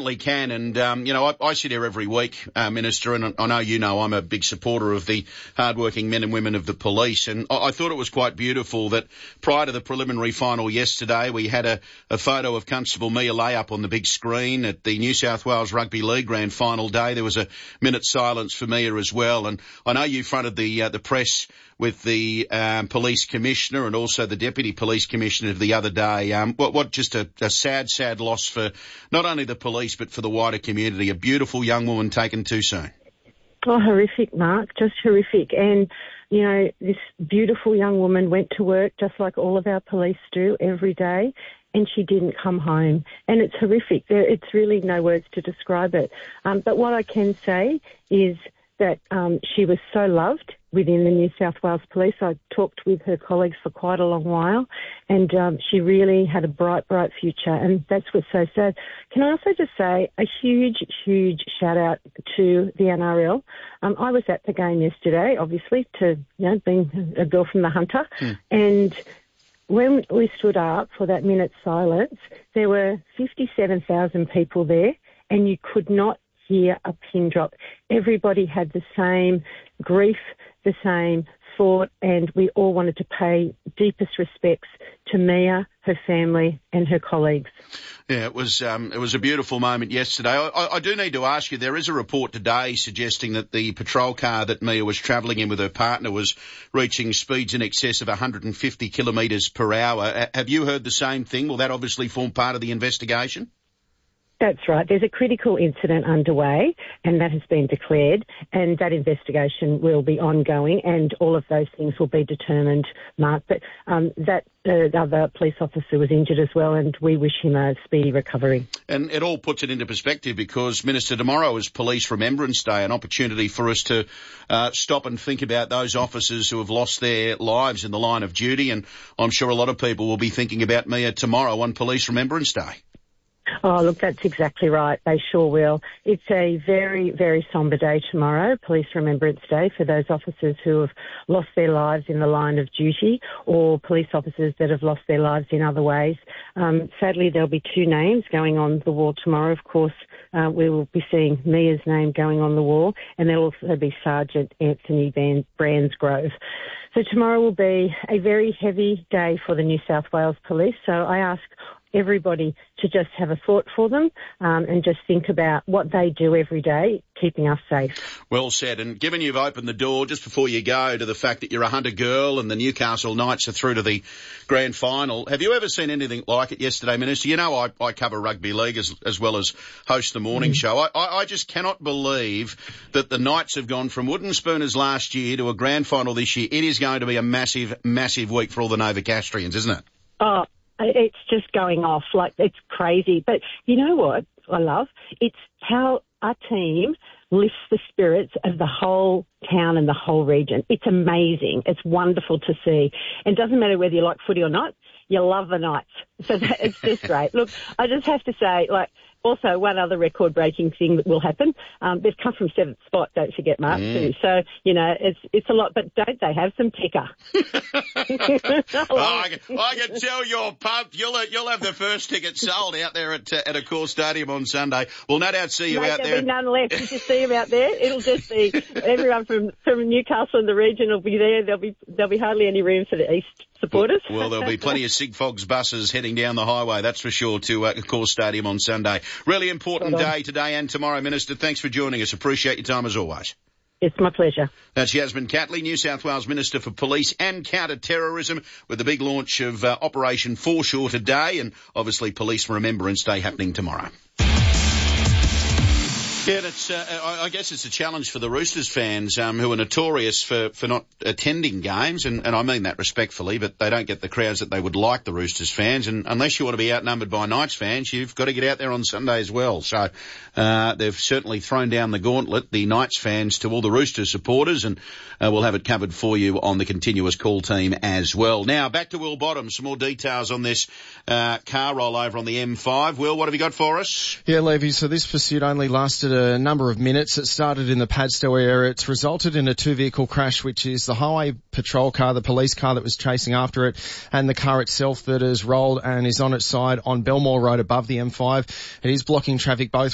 certainly can. And, I sit here every week, Minister, and I know you know I'm a big supporter of the hardworking men and women of the police. And I thought it was quite beautiful that prior to the preliminary final yesterday, we had a photo of Constable Mia Lay up on the big screen at the New South Wales Rugby League Grand Final day. There was a minute's silence for Mia as well. And I know you fronted the press with the police commissioner and also the deputy police commissioner the other day. What just a sad loss for not only the police but for the wider community. A beautiful young woman taken too soon. Oh, horrific, Mark, just horrific. And, this beautiful young woman went to work just like all of our police do every day, and she didn't come home. And it's horrific. It's really no words to describe it. But what I can say is that she was so loved within the New South Wales Police. I talked with her colleagues for quite a long while, and she really had a bright future, and that's what's so sad. Can I also just say a huge shout out to the NRL? I was at the game yesterday, obviously, being a girl from the Hunter, and when we stood up for that minute's silence, there were 57,000 people there, and you could not hear a pin drop. Everybody had the same grief, the same thought, and we all wanted to pay deepest respects to Mia, her family and her colleagues. Yeah, it was a beautiful moment yesterday. I do need to ask you, there is a report today suggesting that the patrol car that Mia was travelling in with her partner was reaching speeds in excess of 150 kilometres per hour. Have you heard the same thing? Will that obviously form part of the investigation? That's right. There's a critical incident underway, and that has been declared, and that investigation will be ongoing, and all of those things will be determined, Mark. But that other police officer was injured as well, and we wish him a speedy recovery. And it all puts it into perspective because, Minister, tomorrow is Police Remembrance Day, an opportunity for us to stop and think about those officers who have lost their lives in the line of duty, and I'm sure a lot of people will be thinking about Mia tomorrow on Police Remembrance Day. Oh, look, that's exactly right. They sure will. It's a very, very sombre day tomorrow, Police Remembrance Day, for those officers who have lost their lives in the line of duty or police officers that have lost their lives in other ways. Sadly, there'll be two names going on the wall tomorrow. Of course, we will be seeing Mia's name going on the wall, and there'll also be Sergeant Anthony Bransgrove. So tomorrow will be a very heavy day for the New South Wales Police. So I ask everybody to just have a thought for them and just think about what they do every day, keeping us safe. Well said. And given you've opened the door just before you go to the fact that you're a Hunter girl and the Newcastle Knights are through to the grand final, have you ever seen anything like it yesterday, Minister? You know I cover rugby league as well as host the morning show. I just cannot believe that the Knights have gone from wooden spooners last year to a grand final this year. It is going to be a massive, massive week for all the Novocastrians, isn't it? Oh, it's just going off. It's crazy. But you know what I love? It's how our team lifts the spirits of the whole town and the whole region. It's amazing. It's wonderful to see. And it doesn't matter whether you like footy or not, you love the Knights. So it's just great. Look, I just have to say, also one other record-breaking thing that will happen. They've come from 7th spot, don't forget, Mark, too. So, it's a lot, but don't they have some ticker? I can tell you're pumped. You'll have the first ticket sold out there at Accor Stadium on Sunday. We'll no doubt see you out there. There'll be none left. If you see them out there, it'll just be everyone from Newcastle and the region will be there. There'll be hardly any room for the East supporters. Well, there'll be plenty of Sigfox buses heading down the highway, that's for sure, to Accor Stadium on Sunday. Really important day today and tomorrow, Minister. Thanks for joining us. Appreciate your time as always. It's my pleasure. That's Yasmin Catley, New South Wales Minister for Police and Counter-Terrorism, with the big launch of Operation Foreshore today and obviously Police Remembrance Day happening tomorrow. Yeah, I guess it's a challenge for the Roosters fans who are notorious for not attending games, and I mean that respectfully, but they don't get the crowds that they would like, the Roosters fans, and unless you want to be outnumbered by Knights fans, you've got to get out there on Sunday as well. So they've certainly thrown down the gauntlet, the Knights fans, to all the Roosters supporters, and we'll have it covered for you on the continuous call team as well. Now, back to Will Bottom, some more details on this car rollover on the M5. Will, what have you got for us? Yeah, Levy, so this pursuit only lasted a number of minutes. It started in the Padstow area. It's resulted in a two-vehicle crash, which is the highway patrol car, the police car that was chasing after it, and the car itself that has rolled and is on its side on Belmore Road above the M5. It is blocking traffic both